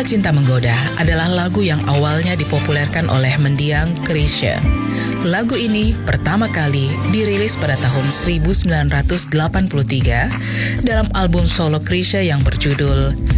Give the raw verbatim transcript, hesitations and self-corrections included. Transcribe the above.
Bila Cinta Menggoda adalah lagu yang awalnya dipopulerkan oleh mendiang Chrisye. Lagu ini pertama kali dirilis pada tahun seribu sembilan ratus delapan puluh tiga dalam album solo Chrisye yang berjudul